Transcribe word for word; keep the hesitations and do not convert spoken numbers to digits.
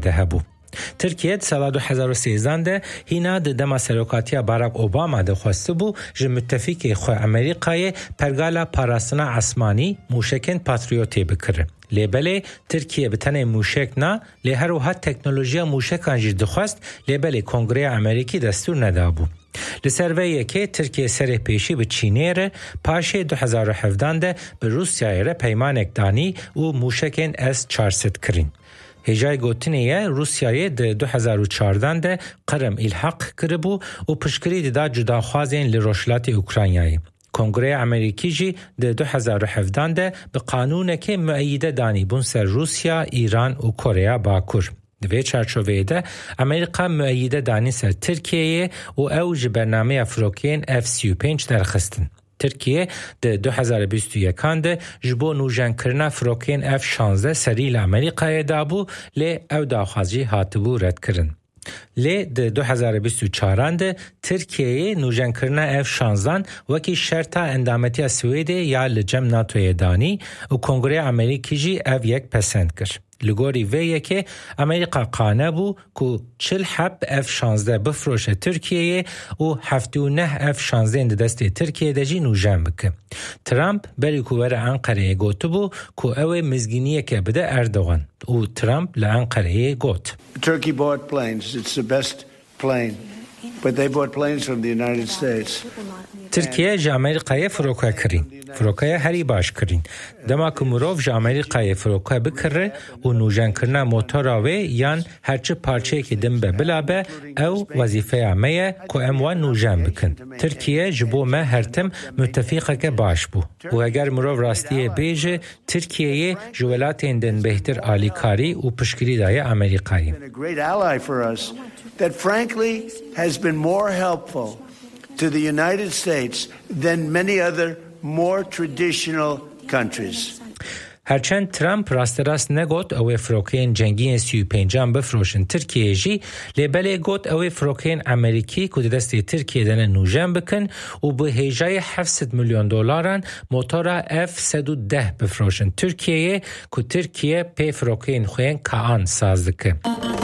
ده هبو. ترکیه سال دو هزار و سیزده ده هینا ده دما سروکاتیا باراک اوباما ده خواسته بو جه متفقی خو امریکای پرگالا پاراستنا عثمانی موشکن پاتریوتی بکره. لیبله ترکیه بتنه موشک نه لی هر وها تکنولوژیا موشکان جی دخواست لیبله کنگره امریکی دستور ندابو. لسرویه که ترکیه سر پیشی به چینه ره پاشه دو هزار و هفده ده به روسیای ره پیمانک دانی و موشکن اس چهارصد کرین. هجای گوتنیه روسیای ده دو هزار و چهارده ده قرم الحاق کربو و پشکری ده جدا خوازین لروشلات اوکراینایی. کنگره امریکی جی ده دو هزار و هفده ده به قانون که مؤیده دانی بون سر روسیا، ایران و کره باکور. دوی چارچوبه ده امریکا مؤیده دانی سر ترکیه و اوج برنامه فروکین اف سی و پنج درخستن. ترکیه ده دو هزار و بیست و یک ده جبو نوجن کرنا فروکین اف شانزده سریل امریکای دابو لی او داخوازی هاتبو رد کرن. لی ده دو هزار و بیست و چهار ده ترکیه نوجن کرنا اف شانزده وکی شرطا اندامتی سویده یا لجم ناتوی دانی و کنگره امریکی جی اف یک پسند کرد. لگوری ویه که امریکا قانه بو که چل حب اف شانزده بفروش ترکیه و هفته و نه اف شانزده اند دست ترکیه دجی نوجن بکه. ترامپ بری کوور انقره گوتو بو که اوه مزگینیه که بده اردوغان و ترامپ لانقره گوت. Turkey bought planes. It's the best plane. But they bought planes from the United States. ترکیه جا امریکای فروکه کرین. فروکه هری باش کرین. دما که مروف جا امریکای فروکه بکره و نوجن کرنا موتوراوه یان هرچه پارچه که دم به بلابه او وظیفه عمیه که اموان نوجن بکن. ترکیه جبو ما هرتم متفقه که باش بو. و اگر مروف راستیه بیجه ترکیه جولات اندن بهتر آلیکاری و پشکری دای امریکایی. That frankly has been more helpful to the United States than many other more traditional countries. هرچند ترامپ راست راست نگوت اوه فروکین جنگی سی و پنجم بفروشن ترکیه جی لیبله گوت اوه فروکین امریکی که دستی ترکیه دن نوجن بکن و به هجای هفتصد میلیون دلارن موتورا اف صد و ده بفروشن ترکیه که ترکیه پی فروکین خوین کان ساز دکه.